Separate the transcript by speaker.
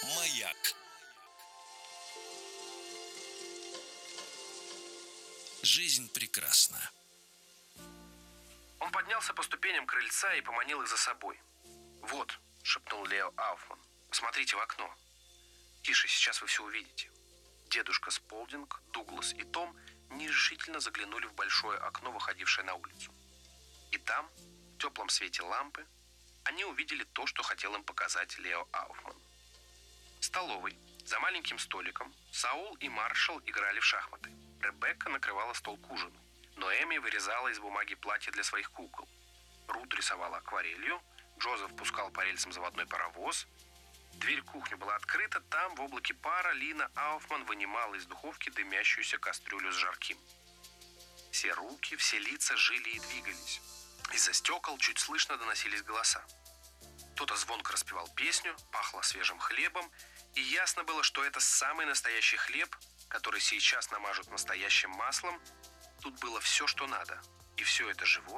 Speaker 1: Маяк. Жизнь прекрасна.
Speaker 2: Он поднялся по ступеням крыльца и поманил их за собой. «Вот», — шепнул Лео Ауфман, — «посмотрите в окно». «Тише, сейчас вы все увидите». Дедушка Сполдинг, Дуглас и Том нерешительно заглянули в большое окно, выходившее на улицу. И там, в теплом свете лампы, они увидели то, что хотел им показать Лео Ауфман. В столовой, за маленьким столиком, Саул и Маршал играли в шахматы. Ребекка накрывала стол к ужину. Ноэми вырезала из бумаги платье для своих кукол. Рут рисовала акварелью. Джозеф пускал по рельсам заводной паровоз. Дверь кухни была открыта. Там, в облаке пара, Лина Ауфман вынимала из духовки дымящуюся кастрюлю с жарким. Все руки, все лица жили и двигались. Из-за стекол чуть слышно доносились голоса. Кто-то звонко распевал песню, пахло свежим хлебом, и ясно было, что это самый настоящий хлеб, который сейчас намажут настоящим маслом. Тут было все, что надо, и все это живое.